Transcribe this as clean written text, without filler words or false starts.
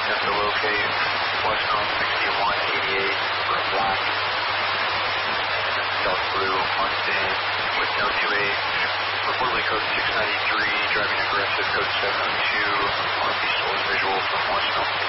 Attempt to locate Western 6188 for a black dark blue Mustang with no 28, reportedly code 693, driving aggressive, code 702, on a visual from Western.